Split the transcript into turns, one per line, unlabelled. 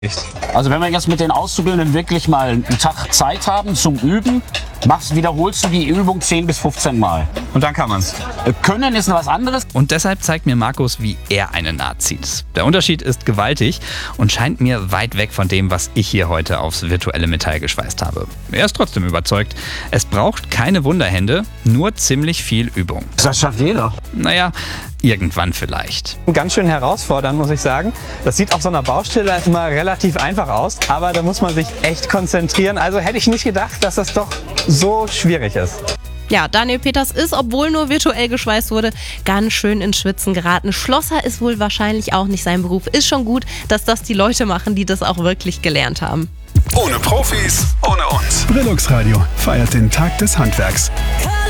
Also wenn wir jetzt mit den Auszubildenden wirklich mal einen Tag Zeit haben zum Üben, wiederholst du die Übung 10 bis 15 Mal.
Und dann kann man's.
Können ist noch was anderes.
Und deshalb zeigt mir Markus, wie er eine Naht zieht. Der Unterschied ist gewaltig und scheint mir weit weg von dem, was ich hier heute aufs virtuelle Metall geschweißt habe. Er ist trotzdem überzeugt, es braucht keine Wunderhände, nur ziemlich viel Übung.
Das schafft jeder.
Naja, irgendwann vielleicht.
Ganz schön herausfordernd, muss ich sagen. Das sieht auf so einer Baustelle immer relativ einfach aus, aber da muss man sich echt konzentrieren. Also hätte ich nicht gedacht, dass das doch so schwierig ist.
Ja, Daniel Peters ist, obwohl nur virtuell geschweißt wurde, ganz schön ins Schwitzen geraten. Schlosser ist wohl wahrscheinlich auch nicht sein Beruf. Ist schon gut, dass das die Leute machen, die das auch wirklich gelernt haben.
Ohne Profis, ohne uns.
Brillux Radio feiert den Tag des Handwerks.